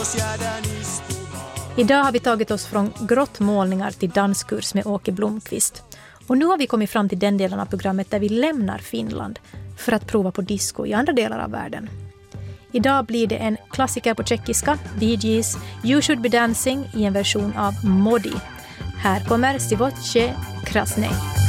Idag har vi tagit oss från grottmålningar till danskurs med Åke Blomqvist. Och nu har vi kommit fram till den delen av programmet där vi lämnar Finland för att prova på disco i andra delar av världen. Idag blir det en klassiker på tjeckiska, Bee Gees, You Should Be Dancing i en version av Modi. Här kommer Sivoce Krasnej.